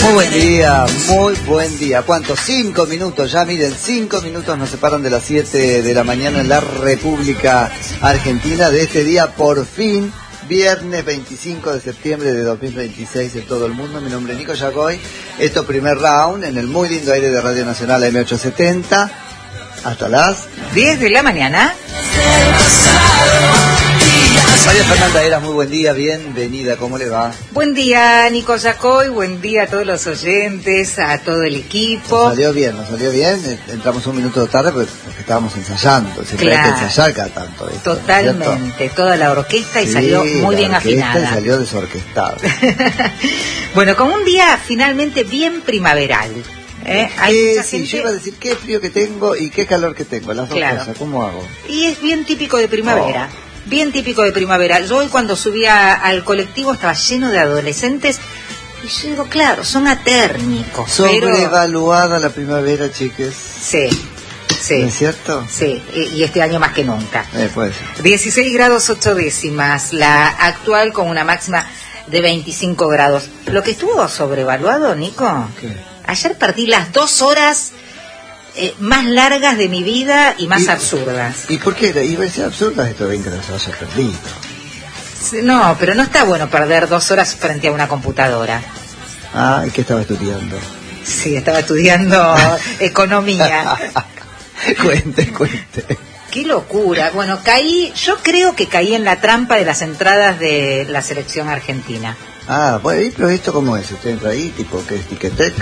Muy buen día, muy buen día. ¿Cuántos? 5 minutos ya, miren, 5 minutos nos separan de las 7 de la mañana en la República Argentina de este día, por fin, viernes 25 de septiembre de 2026 en todo el mundo. Mi nombre es Nico Yagoy. Esto primer round en el muy lindo aire de Radio Nacional M870 hasta las 10 de la mañana. María Fernanda Eras, muy buen día, bienvenida, ¿cómo le va? Buen día, Nico Yacoy, buen día a todos los oyentes, a todo el equipo. Nos salió bien, entramos un minuto tarde porque estábamos ensayando, siempre hay que ensayar cada tanto. Esto, totalmente, ¿cierto? toda la orquesta y sí, salió muy bien afinada. Y salió desorquestada. Bueno, con un día finalmente bien primaveral. Sí, yo iba a decir qué frío que tengo y qué calor que tengo, las dos cosas, ¿cómo hago? Y es bien típico de primavera. Bien típico de primavera. Yo hoy cuando subía al colectivo estaba lleno de adolescentes y yo digo, claro, son atérmicos. Sobrevaluada la primavera, chiques. Sí. ¿No es cierto? Sí, y este año más que nunca. Puede ser. 16 grados 8 décimas, la actual con una máxima de 25 grados. Lo que estuvo sobrevaluado, Nico, ¿qué? Ayer perdí las 2 horas más largas de mi vida y más absurdas. ¿Y por qué? Iba a ser absurdas esto de que las haya perdido. No, pero no está bueno perder 2 horas frente a una computadora. Ah, ¿y qué estaba estudiando? Sí, estaba estudiando economía. Cuente. Qué locura. Bueno, yo creo que caí en la trampa de las entradas de la selección argentina. Ah, bueno, pero ¿esto cómo es? ¿Usted entra ahí, tipo, que es Chiquitec?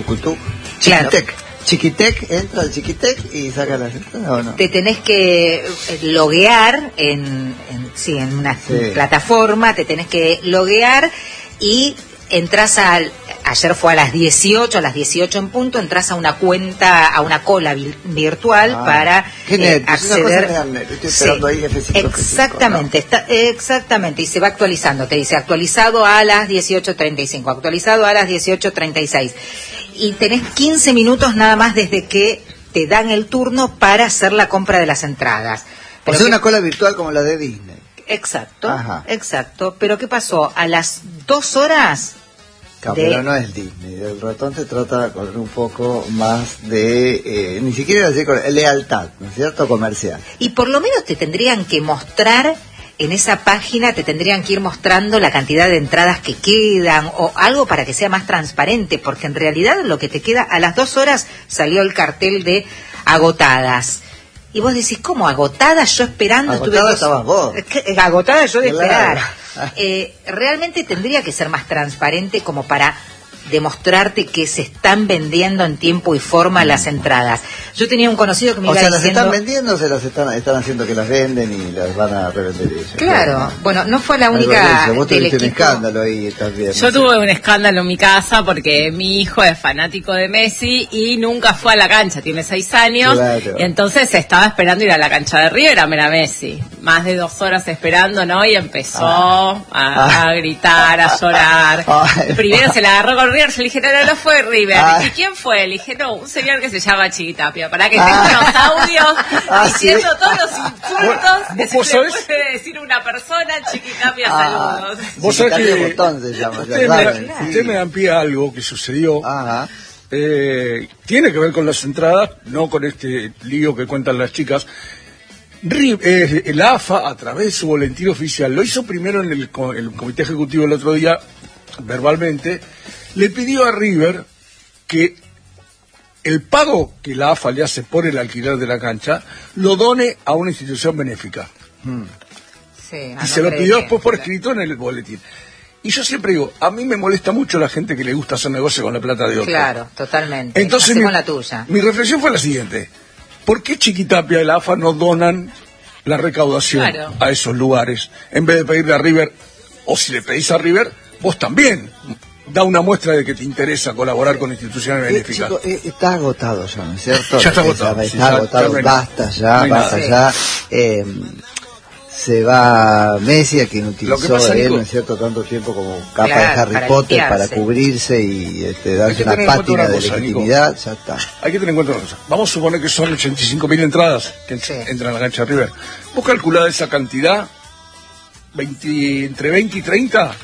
Claro. Chiquitec, entra al Chiquitec y saca las entradas, ¿o no? Te tenés que loguear en una plataforma, te tenés que loguear y entras ayer fue a las 18 en punto, entras a una cuenta, a una cola virtual para acceder. Estoy esperando ahí exactamente, F5, ¿no? Exactamente, y se va actualizando, te dice actualizado a las 18:35, actualizado a las 18:36. Y tenés 15 minutos nada más desde que te dan el turno para hacer la compra de las entradas. Pero una cola virtual como la de Disney. Exacto, Ajá. Exacto. Pero ¿qué pasó? A las 2 horas... Pero no es Disney. El ratón te trata con un poco más de... ni siquiera decir lealtad, ¿no es cierto? Comercial. Y por lo menos te tendrían que mostrar... En esa página te tendrían que ir mostrando la cantidad de entradas que quedan o algo para que sea más transparente, porque en realidad lo que te queda, a las 2 horas salió el cartel de agotadas. Y vos decís, ¿cómo agotadas? Yo esperando. Agotada estabas vos. Agotada yo de claro. Esperar. Realmente tendría que ser más transparente como para demostrarte que se están vendiendo en tiempo y forma las entradas. Yo tenía un conocido que me iba diciendo... ¿las están vendiendo o se las están haciendo que las venden y las van a revender ellos? Claro, bueno, no fue la única vos del tuviste equipo. Un escándalo ahí también. Yo tuve un escándalo en mi casa porque mi hijo es fanático de Messi y nunca fue a la cancha, tiene 6 años, claro. Y entonces estaba esperando ir a la cancha de River a ver a Messi. Más de 2 horas esperando, ¿no? Y empezó a gritar, a llorar. Primero se la agarró con River, yo le dije, no fue River. ¿Y quién fue? Le dije, no, un señor que se llama Chiquitapia. Para que tenga unos audios diciendo todos los insultos que se le puede decir una persona, Chiquitapia, saludos. Vos sabés que usted me dan pie a algo que sucedió. Tiene que ver con las entradas, no con este lío que cuentan las chicas. La AFA, a través de su boletín oficial, lo hizo primero en el comité ejecutivo el otro día, verbalmente, le pidió a River que el pago que la AFA le hace por el alquiler de la cancha lo done a una institución benéfica. Y se lo pidió después por escrito en el boletín. Y yo siempre digo, a mí me molesta mucho la gente que le gusta hacer negocio con la plata de otro. Claro, totalmente. Entonces con la tuya. Mi reflexión fue la siguiente: ¿por qué Chiquitapia y la AFA no donan la recaudación a esos lugares? En vez de pedirle a River, o si le pedís a River, vos también da una muestra de que te interesa colaborar con instituciones benéficas. Chico, está agotado ya, ¿no es cierto? Ya está agotado. Está agotado, basta ya. Se va Messi, a quien utilizó él, ¿no es cierto?, tanto tiempo como capa de Harry Potter para cubrirse y darse una pátina de legitimidad, ya está. Hay que tener en cuenta una cosa. Vamos a suponer que son 85.000 entradas que entran a la cancha de River. Vos calculás esa cantidad, entre 20 y 30,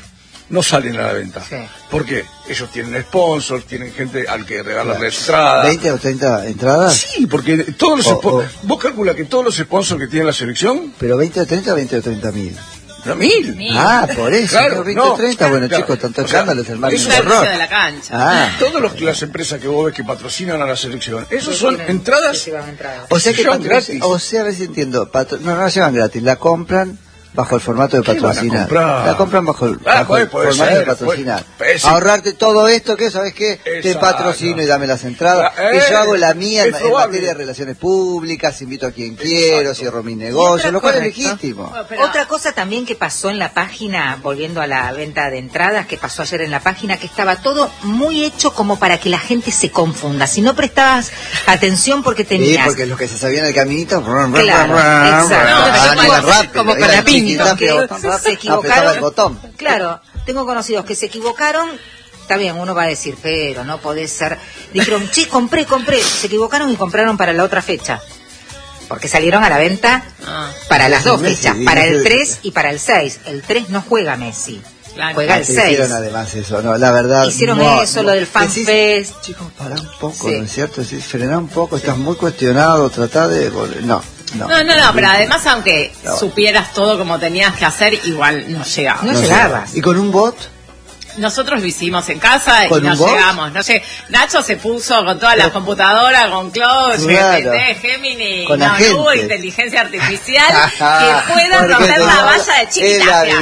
no salen a la venta. Sí. ¿Por qué? Ellos tienen sponsors, tienen gente al que regalan Claro. entradas. 20 o 30 entradas. Sí, porque todos los vos calcula que todos los sponsors que tiene la selección, Pero 20 o 30, 20 o 30.000. no, 1000. Ah, por eso. Claro, 20 o 30. Bueno, claro. chicos, tanto O sea, escándalo es el mal eso Un es tercio horror. de la cancha. Ah. Todas las empresas que vos ves que patrocinan a la selección, esos son Tienen entradas. muchísimas entradas. O sea que Llevan gratis. o sea, a ver si entiendo. No la llevan gratis, la compran bajo el formato de ¿Qué van a patrocinar. comprar? La compran bajo el puede formato ser, de patrocinar. puede ser. Ahorrarte todo esto, que ¿sabes qué? Te Exacto. patrocino y dame las entradas. Que yo hago la mía es en probable. materia de relaciones públicas, invito a quien quiero, cierro mi negocio, lo cual es legítimo. Bueno, pero- Otra cosa también que pasó en la página, volviendo a la venta de entradas, que pasó ayer en la página, que estaba todo muy hecho como para que la gente se confunda. Si no prestabas atención porque Sí, tenías... porque los que se sabían el caminito, Claro, exacto. No, pero iban como- rápido, como iban para Pinto, chiquitán, que pero se apretaba equivocaron. el botón. Claro, tengo conocidos que se equivocaron. Está bien, uno va a decir, pero no podés ser... Dijeron, che, compré. Se equivocaron y compraron para la otra fecha. Porque salieron a la venta Ah, para las dos Messi, fechas, para el 3 y para el 6. El 3 no juega Messi, Claro. juega el Se 6. hicieron además eso, no, la verdad. Hicieron no, eso, lo del Fan decís, Fest. Chicos, pará un poco, Sí. ¿no es cierto? Decís, frená un poco, estás muy cuestionado, tratá de... No. No, pero además aunque No. supieras todo como tenías que hacer, igual no llegaba. No llegabas. ¿Y con un bot? Nosotros lo hicimos en casa y ¿Con no un bot? llegamos. Nacho se puso con todas las computadoras, con Cloud, Claro. GPT, Gemini, Con no agentes. hubo inteligencia artificial que pueda Porque romper la no, valla de es la Chiquitapia.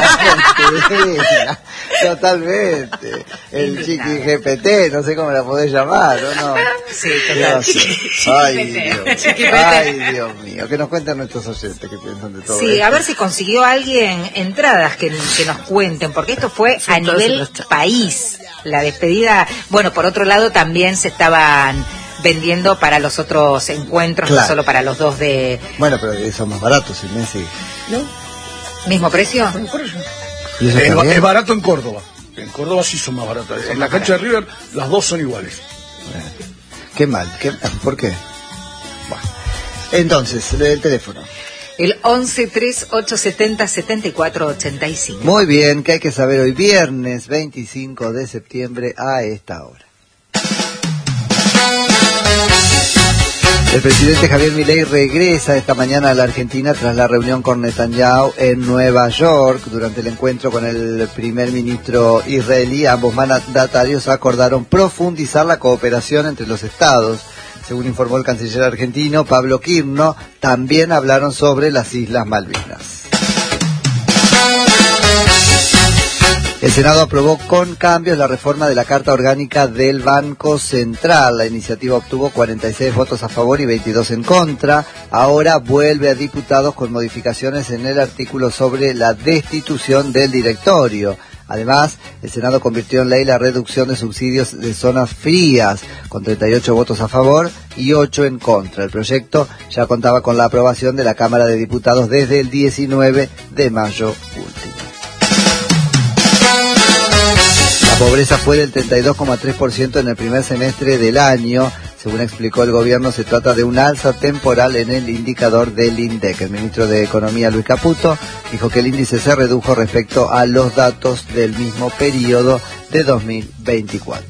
diversidad. Totalmente. El chiqui GPT, no sé cómo la podés llamar, ¿o no? Sí, total. Dios. Ay, Chiquipete. Dios. Ay, Dios mío. Que nos cuenten nuestros oyentes que piensan de todo Sí, esto. a ver si consiguió alguien entradas que nos cuenten, porque esto fue a nivel país. La despedida, bueno, por otro lado también se estaban vendiendo para los otros encuentros, Claro. no solo para los dos de Bueno, pero son más baratos, el Messi. mismo precio. ¿Y eso está bien? Es barato en Córdoba. En Córdoba sí son más baratos. En la cancha de River las dos son iguales. Qué mal. ¿Por qué? Bueno. Entonces, el teléfono. El 11-3870-7485. Muy bien, ¿qué hay que saber hoy? Viernes 25 de septiembre a esta hora. El presidente Javier Milei regresa esta mañana a la Argentina tras la reunión con Netanyahu en Nueva York. Durante el encuentro con el primer ministro israelí, ambos mandatarios acordaron profundizar la cooperación entre los estados. Según informó el canciller argentino Pablo Quirno, también hablaron sobre las Islas Malvinas. El Senado aprobó con cambios la reforma de la Carta Orgánica del Banco Central. La iniciativa obtuvo 46 votos a favor y 22 en contra. Ahora vuelve a diputados con modificaciones en el artículo sobre la destitución del directorio. Además, el Senado convirtió en ley la reducción de subsidios de zonas frías, con 38 votos a favor y 8 en contra. El proyecto ya contaba con la aprobación de la Cámara de Diputados desde el 19 de mayo último. La pobreza fue del 32,3% en el primer semestre del año. Según explicó el gobierno, se trata de un alza temporal en el indicador del INDEC. El ministro de Economía, Luis Caputo, dijo que el índice se redujo respecto a los datos del mismo periodo de 2024.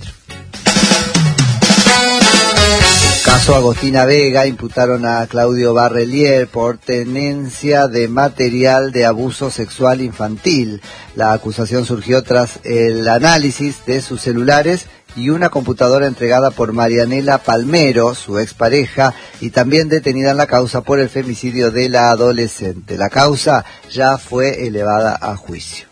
Caso Agostina Vega, imputaron a Claudio Barrelier por tenencia de material de abuso sexual infantil. La acusación surgió tras el análisis de sus celulares y una computadora entregada por Marianela Palmero, su expareja, y también detenida en la causa por el femicidio de la adolescente. La causa ya fue elevada a juicio.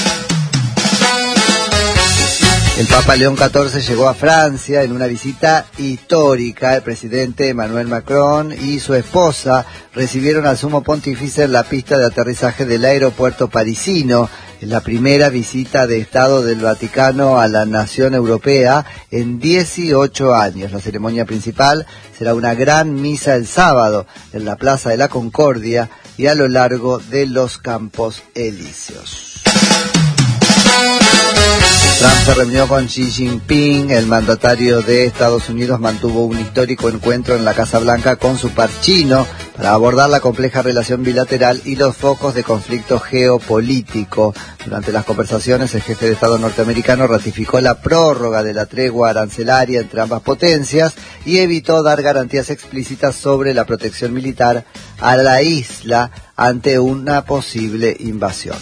El Papa León XIV llegó a Francia en una visita histórica. El presidente Emmanuel Macron y su esposa recibieron al sumo pontífice en la pista de aterrizaje del aeropuerto parisino. Es la primera visita de Estado del Vaticano a la nación europea en 18 años. La ceremonia principal será una gran misa el sábado en la Plaza de la Concordia y a lo largo de los Campos Elíseos. Trump se reunió con Xi Jinping. El mandatario de Estados Unidos mantuvo un histórico encuentro en la Casa Blanca con su par chino para abordar la compleja relación bilateral y los focos de conflicto geopolítico. Durante las conversaciones, el jefe de Estado norteamericano ratificó la prórroga de la tregua arancelaria entre ambas potencias y evitó dar garantías explícitas sobre la protección militar a la isla ante una posible invasión.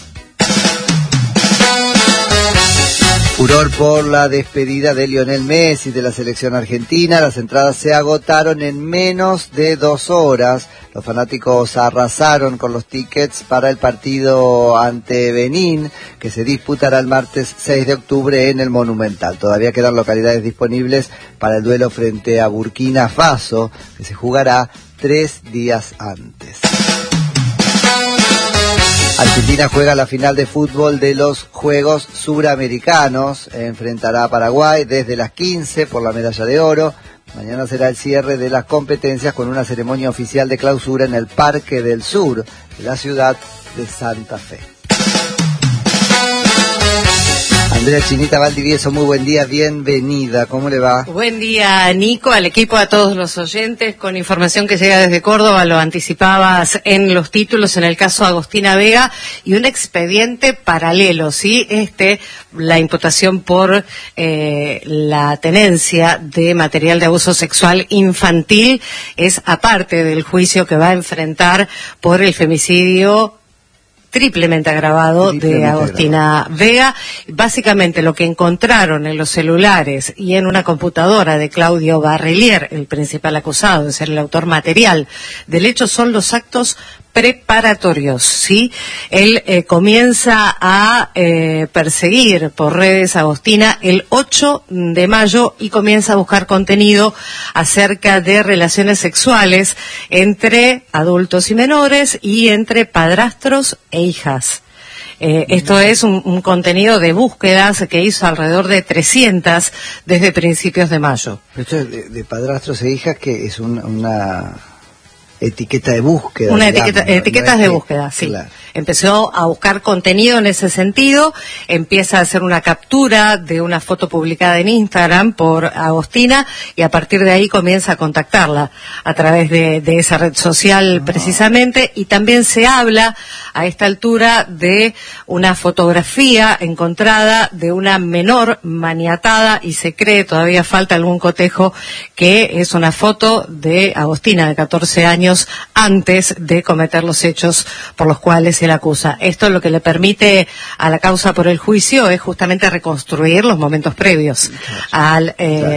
Furor por la despedida de Lionel Messi de la selección argentina. Las entradas se agotaron en menos de 2 horas. Los fanáticos arrasaron con los tickets para el partido ante Benín, que se disputará el martes 6 de octubre en el Monumental. Todavía quedan localidades disponibles para el duelo frente a Burkina Faso, que se jugará 3 días antes. Argentina juega la final de fútbol de los Juegos Suramericanos. Enfrentará a Paraguay desde las 15 por la medalla de oro. Mañana será el cierre de las competencias con una ceremonia oficial de clausura en el Parque del Sur de la ciudad de Santa Fe. Andrea Chinita Valdivieso, muy buen día, bienvenida, ¿cómo le va? Buen día, Nico, al equipo, a todos los oyentes, con información que llega desde Córdoba, lo anticipabas en los títulos, en el caso Agostina Vega, y un expediente paralelo, ¿sí? La imputación por la tenencia de material de abuso sexual infantil es aparte del juicio que va a enfrentar por el femicidio triplemente agravado de Agostina Vega. Básicamente lo que encontraron en los celulares y en una computadora de Claudio Barrelier, el principal acusado de ser el autor material del hecho, son los actos preparatorios, ¿sí? Él comienza a perseguir por redes a Agostina el 8 de mayo y comienza a buscar contenido acerca de relaciones sexuales entre adultos y menores y entre padrastros e hijas. Esto es un contenido de búsquedas que hizo alrededor de 300 desde principios de mayo. Esto de padrastros e hijas, que es una etiqueta de búsqueda. Etiquetas de búsqueda, sí. Claro. Empezó a buscar contenido en ese sentido, empieza a hacer una captura de una foto publicada en Instagram por Agostina y a partir de ahí comienza a contactarla a través de esa red social precisamente, y también se habla a esta altura de una fotografía encontrada de una menor maniatada y se cree, todavía falta algún cotejo, que es una foto de Agostina de 14 años antes de cometer los hechos por los cuales se le acusa. Esto lo que le permite a la causa por el juicio es justamente reconstruir los momentos previos al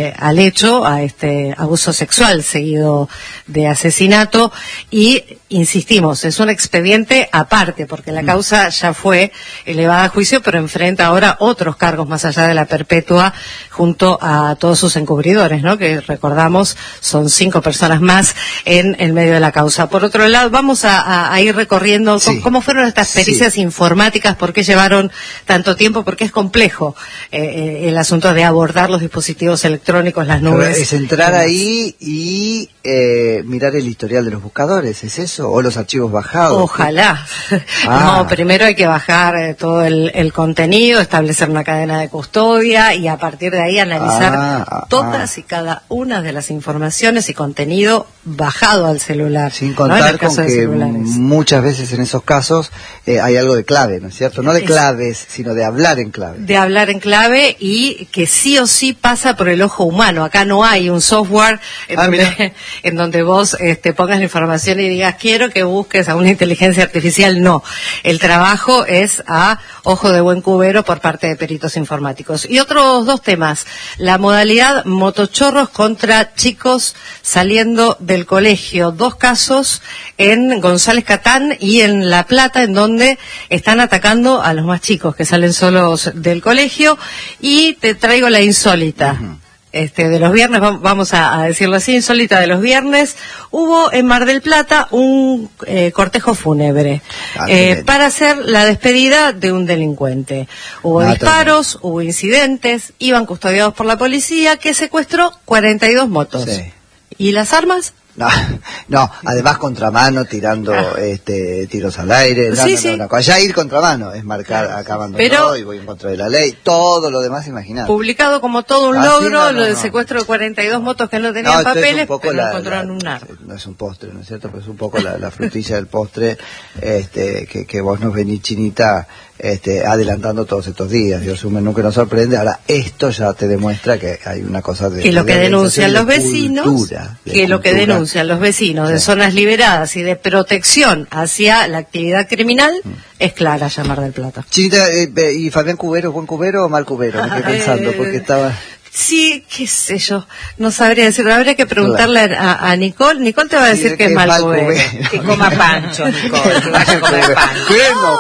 hecho, a este abuso sexual seguido de asesinato, y insistimos, es un expediente aparte porque la causa ya fue elevada a juicio, pero enfrenta ahora otros cargos más allá de la perpetua junto a todos sus encubridores, ¿no? Que recordamos son 5 personas más en el medio de la causa. Por otro lado, vamos a ir recorriendo cómo fueron estas pericias informáticas, por qué llevaron tanto tiempo, porque es complejo el asunto de abordar los dispositivos electrónicos, las nubes. Es entrar ahí y mirar el historial de los buscadores, ¿es eso? ¿O los archivos bajados? Ojalá. No, primero hay que bajar todo el contenido, establecer una cadena de custodia y a partir de ahí analizar todas y cada una de las informaciones y contenido bajado al celular. Sin contar con que muchas veces en esos casos hay algo de clave, ¿no es cierto? No de claves, sino de hablar en clave. De hablar en clave y que sí o sí pasa por el ojo humano. Acá no hay un software en donde vos pongas la información y digas quiero que busques a una inteligencia artificial. No, el trabajo es a ojo de buen cubero por parte de peritos informáticos. Y otros 2 temas, la modalidad motochorros contra chicos saliendo del colegio. 2 casos en González Catán y en La Plata, en donde están atacando a los más chicos que salen solos del colegio. Y te traigo la insólita. De los viernes, vamos a decirlo así, insólita de los viernes, hubo en Mar del Plata un cortejo fúnebre para hacer la despedida de un delincuente. Hubo disparos, hubo incidentes, iban custodiados por la policía que secuestró 42 motos. Sí. ¿Y las armas? No, además contramano, tirando tiros al aire. No. Allá ir contramano es marcar, acabando todo y voy en contra de la ley. Todo lo demás, imaginar. Publicado como todo un logro, lo del secuestro de 42 motos que no tenían papeles, pero encontraron un arma. No es un postre, ¿no es cierto? Pero es un poco la frutilla del postre que vos nos venís, Chinita, adelantando todos estos días. Dios mío, nunca nos sorprende. Ahora, esto ya te demuestra que hay una cosa de... Que lo que denuncian los vecinos, los vecinos de zonas liberadas y de protección hacia la actividad criminal, es clara ya Mar del Plata. Chinita, ¿y Fabián Cubero, buen cubero o mal cubero? Me quedé pensando, porque estaba... Sí, qué sé yo, no sabría decirlo, habría que preguntarle a Nicole. Nicole te va a decir que es mal cubero. Que coma pancho, Nicole, que vaya a comer pancho.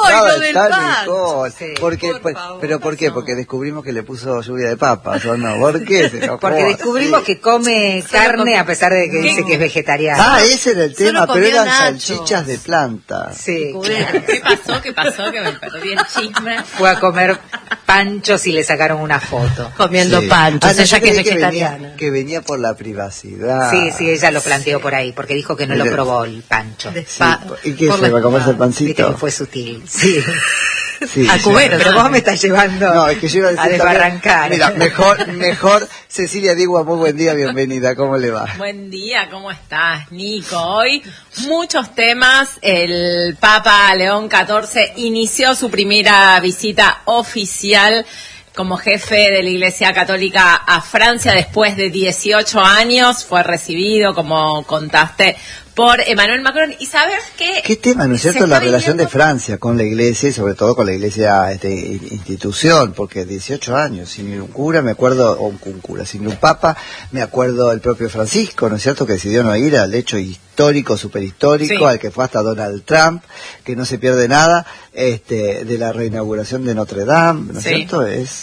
Nicole. Sí. ¿Por qué? Porque descubrimos que le puso lluvia de papas, ¿o no? ¿Por qué? Porque descubrimos que come carne a pesar de que dice que es vegetariano. Ese era el tema, pero eran salchichas de planta. Sí. ¿Qué pasó? Que me perdí el chisme. Fue a comer panchos y le sacaron una foto. Comiendo panchos. Ella que es vegetariana. Que venía por la privacidad. Sí, ella lo planteó por ahí, porque dijo que no lo probó el pancho. ¿Y qué se va a comerse el pancito? Viste que fue sutil. Sí. A cubero, pero vos me estás llevando no, es que yo iba a decir desbarrancar. Mira, mejor Cecilia Digua, muy buen día, bienvenida, ¿cómo le va? Buen día, ¿cómo estás, Nico? Hoy muchos temas. El Papa León XIV inició su primera visita oficial como jefe de la Iglesia Católica a Francia después de 18 años. Fue recibido, como contaste, por Emmanuel Macron. ¿Y sabes qué? ¿Qué tema, no es cierto, la relación de Francia con la Iglesia y sobre todo con la Iglesia institución? Porque 18 años, sin un cura, me acuerdo, o un cura, sin un papa, me acuerdo el propio Francisco, ¿no es cierto?, que decidió no ir al hecho histórico, superhistórico, al que fue hasta Donald Trump, que no se pierde nada, de la reinauguración de Notre Dame, ¿no es cierto?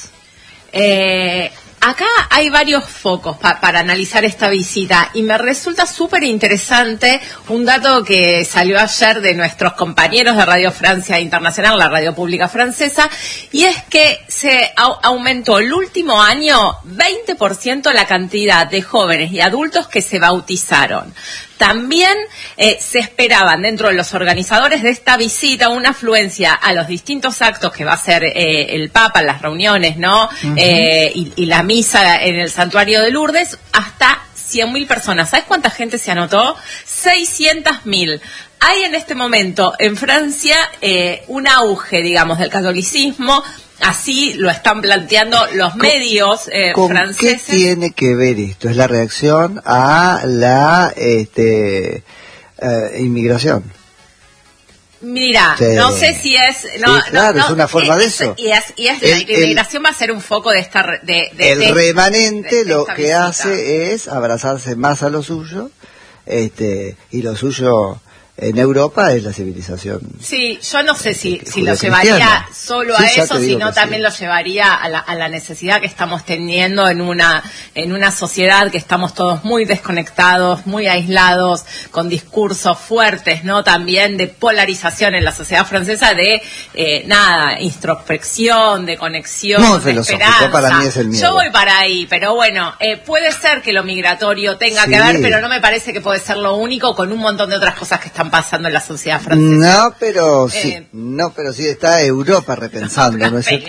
Acá hay varios focos para analizar esta visita y me resulta súper interesante un dato que salió ayer de nuestros compañeros de Radio Francia Internacional, la radio pública francesa, y es que se aumentó el último año 20% la cantidad de jóvenes y adultos que se bautizaron. También se esperaban dentro de los organizadores de esta visita una afluencia a los distintos actos que va a hacer el Papa, las reuniones, ¿no? Y la misa en el santuario de Lourdes, hasta 100.000 personas. ¿Sabes cuánta gente se anotó? 600.000. Hay en este momento en Francia un auge, digamos, del catolicismo. Así lo están planteando los medios franceses. ¿Qué tiene que ver esto? Es la reacción a la inmigración. Mira, no sé si es... es una forma de eso. Y la inmigración va a ser un foco de esta... el remanente lo que hace es abrazarse más a lo suyo, y lo suyo... En Europa es la civilización. Sí, yo no sé si lo llevaría solo a eso, sino también lo llevaría a la necesidad que estamos teniendo en una sociedad que estamos todos muy desconectados, muy aislados, con discursos fuertes, ¿no? También de polarización en la sociedad francesa, de introspección, de conexión, de esperanza. Para mí es el miedo. Yo voy para ahí, pero bueno, puede ser que lo migratorio tenga que ver, pero no me parece que puede ser lo único, con un montón de otras cosas que están pasando en la sociedad francesa. No, pero sí está Europa repensando, ¿no es cierto?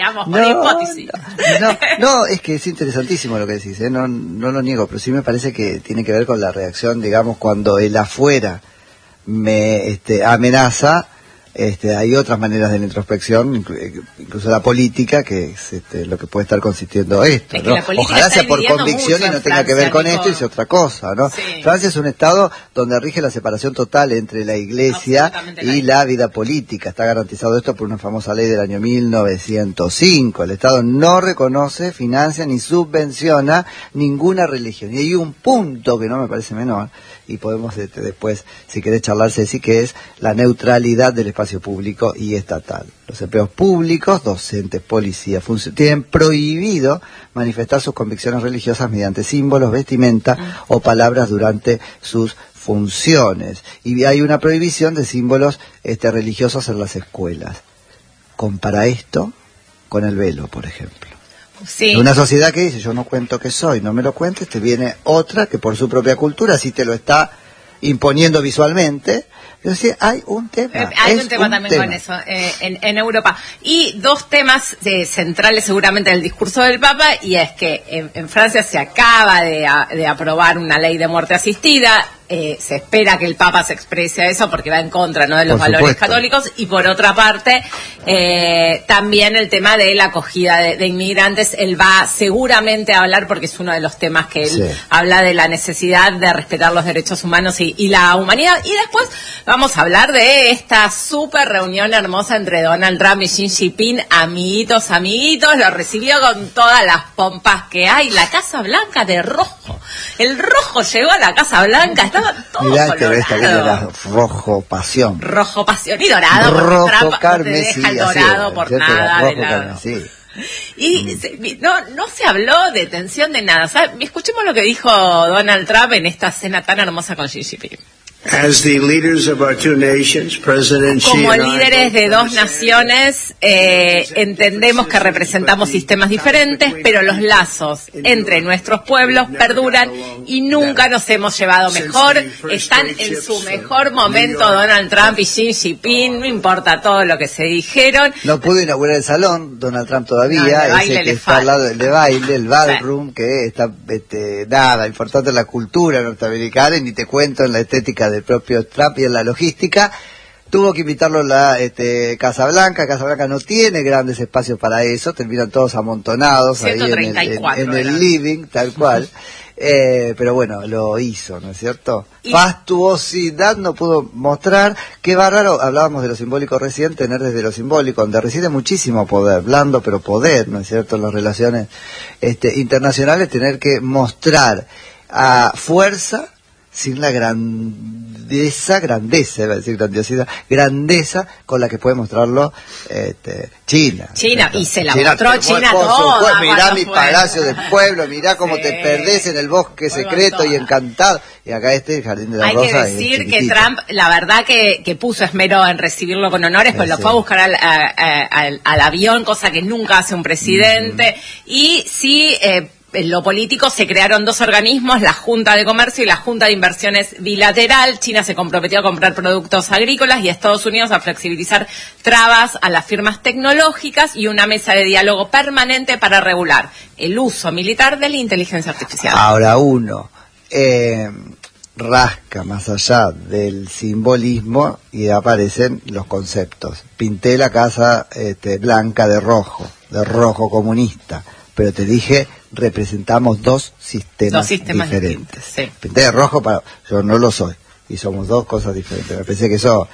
No, es que es interesantísimo lo que decís, no lo niego, pero sí me parece que tiene que ver con la reacción, digamos, cuando el afuera me amenaza. Hay otras maneras de la introspección, incluso la política, que es lo que puede estar consistiendo esto, ¿no? Ojalá sea por convicción y no tenga que ver con esto y sea otra cosa, ¿no? Sí. Francia es un estado donde rige la separación total entre la Iglesia y la vida política. Está garantizado esto por una famosa ley del año 1905. El Estado no reconoce, financia ni subvenciona ninguna religión. Y hay un punto que no me parece menor, y podemos después, si querés charlar, Ceci, que es la neutralidad del espacio público y estatal. Los empleados públicos, docentes, policías, tienen prohibido manifestar sus convicciones religiosas mediante símbolos, vestimenta o palabras durante sus funciones. Y hay una prohibición de símbolos religiosos en las escuelas. Compara esto con el velo, por ejemplo. Sí. Una sociedad que dice, yo no cuento que soy, no me lo cuentes, te viene otra que por su propia cultura sí te lo está imponiendo visualmente. Entonces hay un tema. Hay un tema también con eso en Europa. Y dos temas centrales seguramente del discurso del Papa, y es que en Francia se acaba de aprobar una ley de muerte asistida. Se espera que el Papa se exprese a eso porque va en contra, ¿no?, de los valores católicos. Y por otra parte, también el tema de la acogida de inmigrantes. Él va seguramente a hablar, porque es uno de los temas que él habla, de la necesidad de respetar los derechos humanos y la humanidad. Y después vamos a hablar de esta súper reunión hermosa entre Donald Trump y Xi Jinping. Amiguitos, lo recibió con todas las pompas que hay. La Casa Blanca de rojo. El rojo llegó a la Casa Blanca, estaba todo mirá colorado. Mirá, esta que era rojo pasión. Rojo pasión y dorado. Rojo Trump carmesí. No te deja el dorado por nada. Rojo carmesí. Y no se habló de tensión de nada. ¿Sabes? Escuchemos lo que dijo Donald Trump en esta cena tan hermosa con Xi Jinping. Como líderes de dos naciones, entendemos que representamos sistemas diferentes, pero los lazos entre nuestros pueblos perduran y nunca nos hemos llevado mejor. Están en su mejor momento Donald Trump y Xi Jinping, no importa todo lo que se dijeron. No pudo inaugurar el salón, Donald Trump todavía, ese que está al lado del de baile, el ballroom, que está, nada, importante en la cultura norteamericana, y ni te cuento en la estética del propio Trump y en la logística. Tuvo que invitarlo a la Casa Blanca. Casa Blanca no tiene grandes espacios para eso, terminan todos amontonados ahí en el living, tal cual. Pero bueno, lo hizo, ¿no es cierto? Fastuosidad no pudo mostrar. Qué bárbaro, hablábamos de lo simbólico recién, tener desde lo simbólico, donde reside muchísimo poder, blando pero poder, ¿no es cierto?, en las relaciones internacionales, tener que mostrar a fuerza sin la grandeza, iba a decir grandiosidad, grandeza con la que puede mostrarlo China. Y se la mostró China toda. Mirá mi palacio del pueblo, mirá cómo te perdés en el bosque secreto y encantado. Y acá el Jardín de la Rosa. Hay que decir que Trump, la verdad que puso esmero en recibirlo con honores, pues lo fue a buscar al avión, cosa que nunca hace un presidente. Y sí, en lo político se crearon dos organismos, la Junta de Comercio y la Junta de Inversiones Bilateral. China se comprometió a comprar productos agrícolas y Estados Unidos a flexibilizar trabas a las firmas tecnológicas, y una mesa de diálogo permanente para regular el uso militar de la inteligencia artificial. Ahora uno rasca más allá del simbolismo y aparecen los conceptos. Pinté la Casa Blanca de rojo comunista, pero te dije, representamos dos sistemas diferentes. Sí. Pinté de rojo, yo no lo soy, y somos dos cosas diferentes. Me parece que eso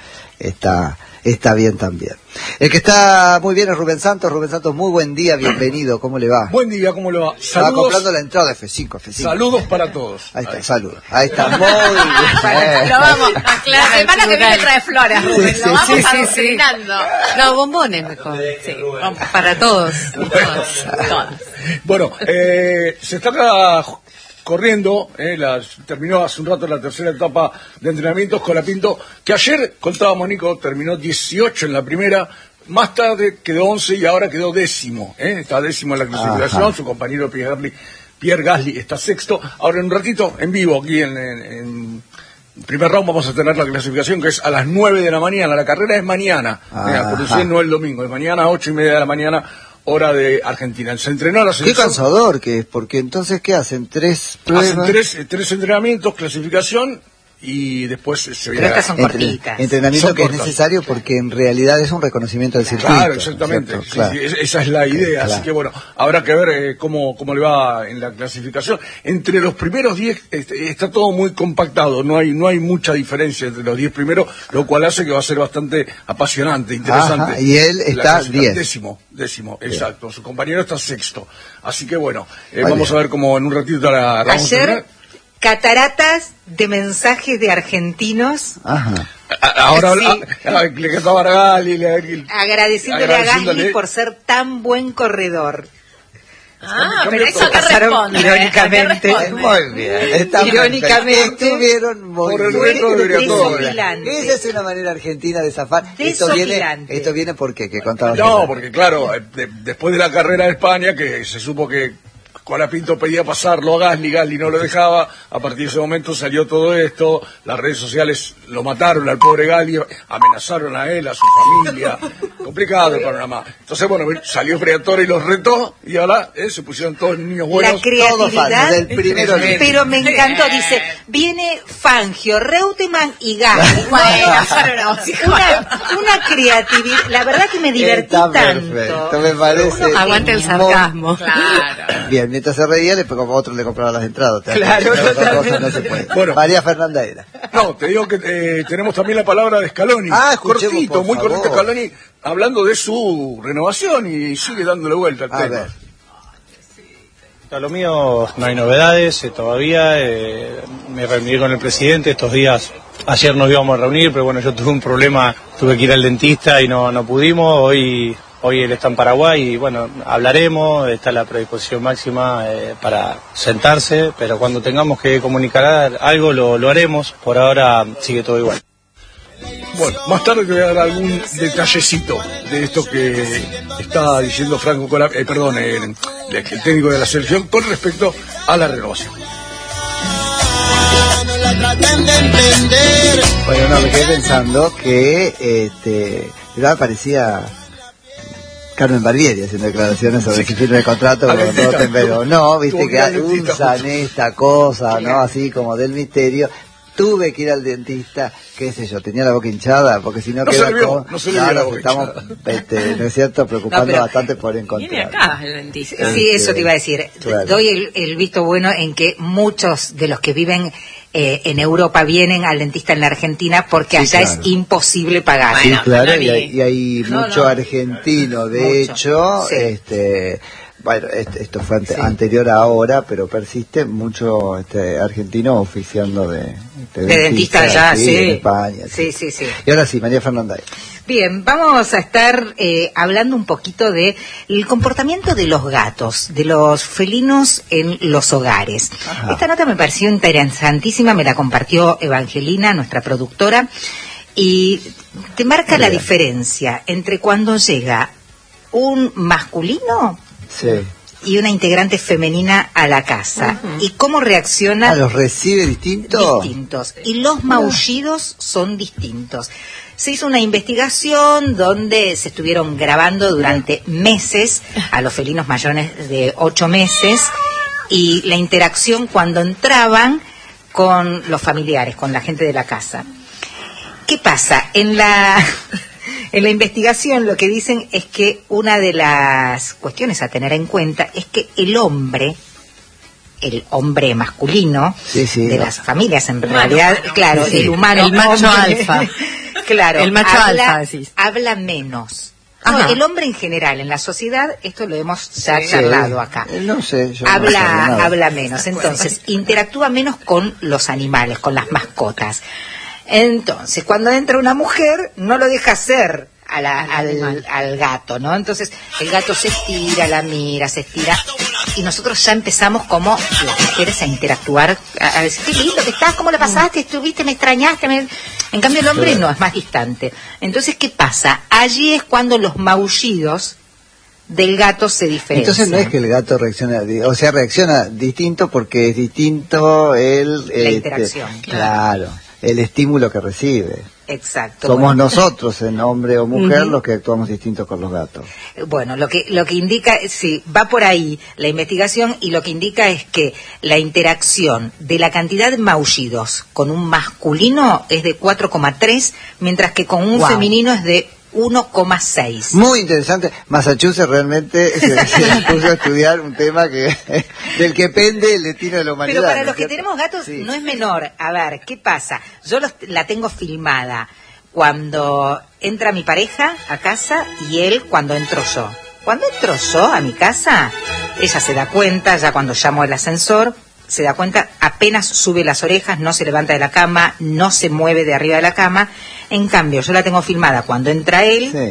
está bien también. El que está muy bien es Rubén Santos. Rubén Santos, muy buen día, bienvenido, ¿cómo le va? Buen día, ¿cómo le va? Estaba comprando la entrada de F5. Saludos para todos. Ahí está, saludos. Ahí está, muy bien. Lo vamos, la semana que viene trae flores, Rubén, lo vamos alucinando. No, bombones mejor. Sí, para todos. Todas. Bueno, se está corriendo, terminó hace un rato la tercera etapa de entrenamientos con la Pinto, que ayer, contábamos Nico, terminó 18 en la primera, más tarde quedó 11 y ahora quedó 10º, está 10º en la clasificación. Su compañero Pierre Gasly está 6º. Ahora en un ratito, en vivo, aquí en primer round, vamos a tener la clasificación, que es a las 9 de la mañana, la carrera es mañana, por decir no el domingo, es mañana a 8:30 de la mañana, hora de Argentina. Se entrenó a la selección. Qué cansador que es, porque entonces, ¿qué hacen? ¿3 pruebas? Hacen tres entrenamientos, clasificación, y después se Pero estas son cortitas. Entrenamiento son que cortas. Es necesario porque en realidad es un reconocimiento del circuito. Claro, exactamente. Sí, claro. Esa es la idea. Claro. Así que bueno, habrá que ver cómo le va en la clasificación. Entre los primeros 10 está todo muy compactado. No hay mucha diferencia entre los 10 primeros, lo cual hace que va a ser bastante apasionante, interesante. Ajá, y él está 10. Décimo, exacto. Su compañero está 6º. Así que bueno, vamos a ver cómo en un ratito la vamos a Ayer, tener. cataratas de mensajes de argentinos. Ajá. Ahora Sí. le cantaba a Gali, Agradeciéndole a Gasly por ser tan buen corredor. Pero eso que Pasaron responde. irónicamente. ¿Qué responde? Muy bien. Está Irónicamente, estuvieron muy por el bien. resto debería todo. Desopilante. Esa es una manera argentina de zafar. Esto viene porque que contaba. No, porque claro, después de la carrera de España, que se supo que Colapinto pedía pasarlo a Gasly no lo dejaba. A partir de ese momento salió todo esto, las redes sociales lo mataron al pobre Gasly, amenazaron a él, a su familia, complicado el panorama. Entonces, bueno, salió Briatore y los retó, y ahora se pusieron todos niños buenos. La creatividad, del primero pero me encantó, dice, viene Fangio, Reutemann y Gasly. Una creatividad, la verdad que me divertí Está tanto. Perfecto, me parece. Aguante el sarcasmo. Claro. Bien, mientras se reía, como otro le compraba las entradas. Claro, No se puede. Bueno. María Fernanda era. No, te digo que tenemos también la palabra de Scaloni. Escuchemos, cortito, por muy favor. cortito Scaloni, hablando de su renovación y sigue dándole vuelta al A tema. ver. A lo mío no hay novedades todavía, me reuní con el presidente estos días, ayer nos íbamos a reunir, pero bueno, yo tuve un problema, tuve que ir al dentista y no pudimos, hoy él está en Paraguay y bueno, hablaremos, está la predisposición máxima para sentarse, pero cuando tengamos que comunicar algo lo haremos, por ahora sigue todo igual. Bueno, más tarde te voy a dar algún detallecito de esto que está diciendo Franco el técnico de la selección con respecto a la renovación. Bueno, no, me quedé pensando que ya parecía Carmen Barbieri haciendo declaraciones sobre si firme el contrato con Rotten, pero no, viste que usan esta cosa, ¿no? Así como del misterio. Tuve que ir al dentista, qué sé yo, tenía la boca hinchada, porque si no queda como... No se le vio la boca estamos, ¿no es cierto?, preocupando bastante por encontrar. Viene acá el dentista. Sí, eso te iba a decir. Claro. Doy el visto bueno en que muchos de los que viven en Europa vienen al dentista en la Argentina porque allá claro. es imposible pagar. Sí, Bueno, claro, y hay mucho argentino, de Mucho. hecho, Sí. bueno, esto fue anterior a ahora, pero persiste mucho argentino oficiando de dentista allá, sí. En España. Sí. Y ahora sí, María Fernanda. Bien, vamos a estar hablando un poquito de el comportamiento de los gatos, de los felinos en los hogares. Ajá. Esta nota me pareció interesantísima, me la compartió Evangelina, nuestra productora, y te marca la diferencia entre cuando llega un masculino Sí. y una integrante femenina a la casa y cómo reacciona. ¿Los recibe distintos? Distintos. Y los maullidos son distintos. Se hizo una investigación donde se estuvieron grabando durante meses a los felinos mayores de 8 meses y la interacción cuando entraban con los familiares, con la gente de la casa. ¿Qué pasa? En la investigación lo que dicen es que una de las cuestiones a tener en cuenta es que el hombre masculino de las familias, en realidad, claro, el humano, el macho hombre, alfa. Claro, el macho alfa, decís. habla menos. No, el hombre en general, en la sociedad, esto lo hemos ya charlado acá. No sé, yo habla menos, entonces interactúa menos con los animales, con las mascotas. Entonces, cuando entra una mujer, no lo deja hacer al gato, ¿no? Entonces, el gato se estira, la mira, se estira, y nosotros ya empezamos como las mujeres a interactuar, a decir, qué lindo que estás, ¿cómo la pasaste? ¿Estuviste? ¿Me extrañaste? En cambio, el hombre no, es más distante. Entonces, ¿qué pasa? Allí es cuando los maullidos del gato se diferencian. Entonces no es que el gato reacciona distinto porque es distinto la interacción. Claro, el estímulo que recibe. Exacto. Somos nosotros, en hombre o mujer, los que actuamos distintos con los gatos. Bueno, lo que indica, sí, va por ahí la investigación, y lo que indica es que la interacción de la cantidad de maullidos con un masculino es de 4,3, mientras que con un femenino es de 1,6. Muy interesante. Massachusetts realmente se puso a estudiar un tema del que pende el destino de la humanidad. Pero para ¿no los que cierto? tenemos gatos Sí. no es menor. A ver, ¿qué pasa? Yo la tengo filmada cuando entra mi pareja a casa y él cuando entro yo. Cuando entro yo a mi casa, ella se da cuenta, ya cuando llamo el ascensor, se da cuenta, apenas sube las orejas, no se levanta de la cama, no se mueve de arriba de la cama. En cambio, yo la tengo filmada cuando entra él, Sí.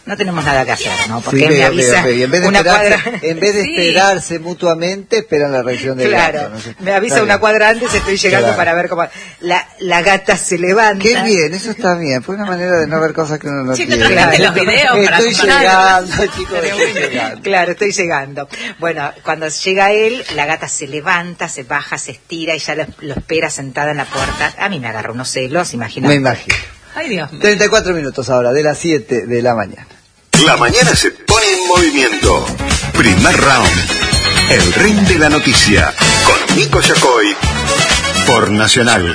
no tenemos nada que hacer, ¿no? Porque sí, me avisa y en vez de una cuadra... En vez de sí. esperarse mutuamente, esperan la reacción del claro, gato. ¿No? Me avisa una cuadra antes, estoy llegando para ver cómo... La gata se levanta. Qué bien, eso está bien. Fue una manera de no ver cosas que uno no sí, quiere. Claro. Los videos estoy llegando, chicos, estoy llegando. Claro, estoy llegando. Bueno, cuando llega él, la gata se levanta, se baja, se estira y ya lo espera sentada en la puerta. A mí me agarra unos celos, imagínate. Me imagino. Ay, Dios mío. 34 minutos ahora, de las 7 de la mañana. La mañana se pone en movimiento. Primer round. El ring de la noticia. Con Nico Yacoy. Por Nacional.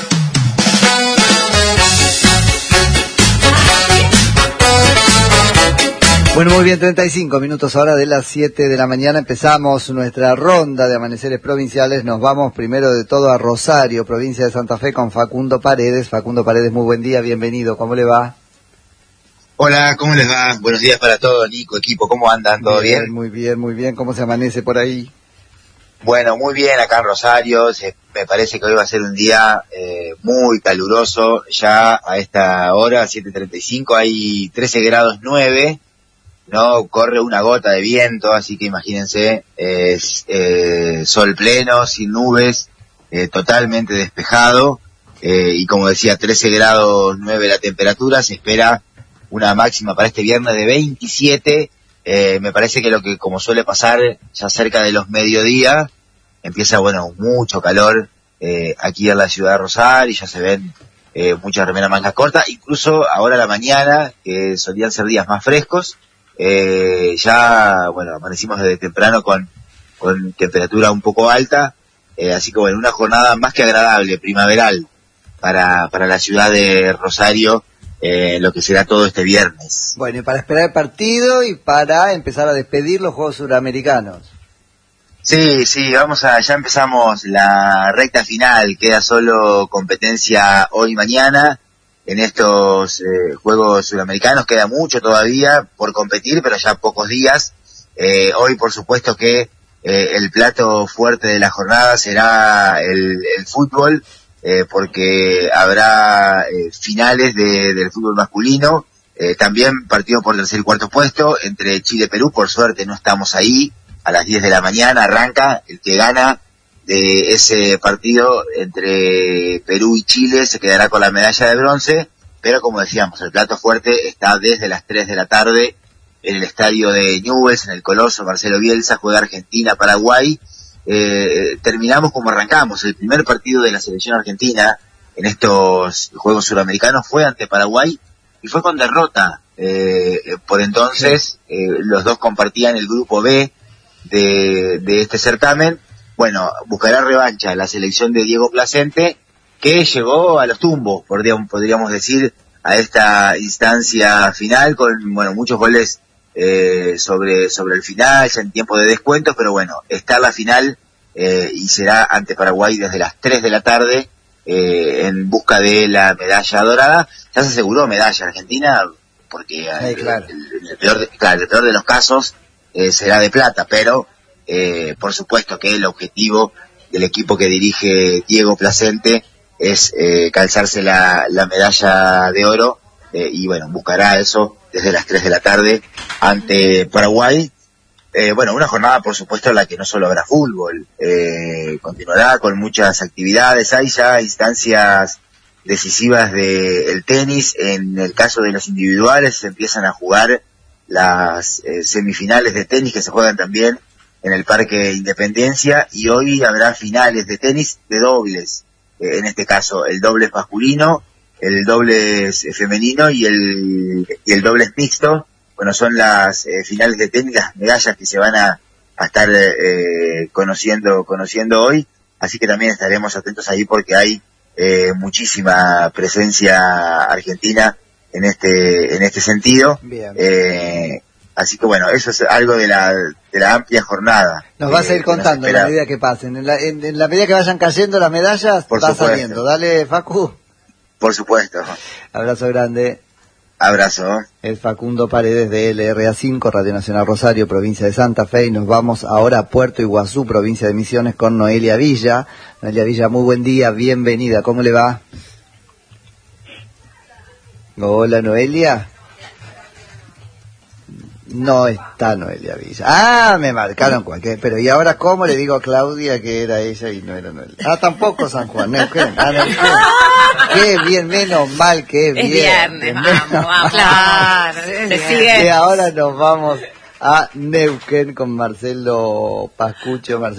Bueno, muy bien, 35 minutos ahora de las 7 de la mañana. Empezamos nuestra ronda de amaneceres provinciales. Nos vamos primero de todo a Rosario, provincia de Santa Fe, con Facundo Paredes. Facundo Paredes, muy buen día, bienvenido. ¿Cómo le va? Hola, ¿cómo les va? Buenos días para todos, Nico, equipo, ¿cómo andan? ¿Todo bien? Muy bien, muy bien. ¿Cómo se amanece por ahí? Bueno, muy bien acá en Rosario. Me parece que hoy va a ser un día muy caluroso. Ya a esta hora, 7:35, hay 13 grados 9. No corre una gota de viento, así que imagínense, sol pleno, sin nubes, totalmente despejado, y como decía, 13 grados 9 la temperatura. Se espera una máxima para este viernes de 27. Me parece que como suele pasar ya cerca de los mediodía, empieza, bueno, mucho calor aquí en la ciudad de Rosario, y ya se ven muchas remeras mangas cortas, incluso ahora a la mañana, que solían ser días más frescos. Ya, bueno, amanecimos desde temprano con temperatura un poco alta, así que bueno, una jornada más que agradable, primaveral, para la ciudad de Rosario, lo que será todo este viernes. Bueno, y para esperar el partido y para empezar a despedir los Juegos Suramericanos. Sí, ya empezamos la recta final, queda solo competencia hoy y mañana. En estos Juegos Sudamericanos queda mucho todavía por competir, pero ya pocos días. Hoy, por supuesto que el plato fuerte de la jornada será el fútbol, porque habrá finales del fútbol masculino, también partido por tercer y cuarto puesto entre Chile y Perú. Por suerte no estamos ahí. A las 10 de la mañana arranca. El que gana de ese partido entre Perú y Chile se quedará con la medalla de bronce, pero como decíamos, el plato fuerte está desde las 3 de la tarde en el estadio de Newell's, en el Coloso Marcelo Bielsa. Juega Argentina-Paraguay. Terminamos como arrancamos. El primer partido de la selección argentina en estos Juegos Suramericanos fue ante Paraguay y fue con derrota. Por entonces, los dos compartían el grupo B de este certamen. Bueno, buscará revancha la selección de Diego Placente, que llegó a los tumbos, podríamos decir, a esta instancia final, con, bueno, muchos goles sobre el final, ya en tiempo de descuentos, pero bueno, está la final, y será ante Paraguay desde las 3 de la tarde, en busca de la medalla dorada. Ya se aseguró medalla Argentina, porque claro. el peor de los casos será de plata, pero por supuesto que el objetivo del equipo que dirige Diego Placente es calzarse la medalla de oro, y bueno, buscará eso desde las 3 de la tarde ante Paraguay. Bueno, una jornada por supuesto en la que no solo habrá fútbol, continuará con muchas actividades. Hay ya instancias decisivas del tenis. En el caso de los individuales se empiezan a jugar las semifinales de tenis, que se juegan también en el Parque Independencia, y hoy habrá finales de tenis de dobles, en este caso el dobles masculino, el dobles femenino y el dobles mixto. Bueno, son las finales de tenis, las medallas que se van a estar conociendo hoy, así que también estaremos atentos ahí porque hay muchísima presencia argentina en este sentido. Así que bueno, eso es algo de la amplia jornada. Nos vas a ir contando en la medida que pasen. En la medida que vayan cayendo las medallas, va saliendo. Dale, Facu. Por supuesto. Abrazo grande. Abrazo. El Facundo Paredes de LRA5, Radio Nacional Rosario, provincia de Santa Fe, y nos vamos ahora a Puerto Iguazú, provincia de Misiones, con Noelia Villa. Noelia Villa, muy buen día, bienvenida, ¿cómo le va? Hola, Noelia. No está Noelia Villa. Ah, me marcaron cualquier... Pero ¿y ahora cómo le digo a Claudia que era ella y no era Noelia? Ah, tampoco San Juan, Neuquén. Ah, Neuquén. Qué bien, menos mal que es viernes. Vamos. Claro, y ahora nos vamos a Neuquén con Marcelo Pascucho.